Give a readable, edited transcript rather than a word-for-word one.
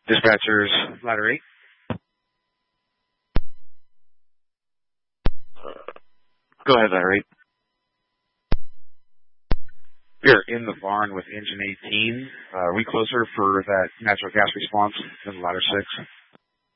Dispatchers, ladder 8. Go ahead, ladder 8. We are in the barn with engine 18. Are we closer for that natural gas response than ladder 6?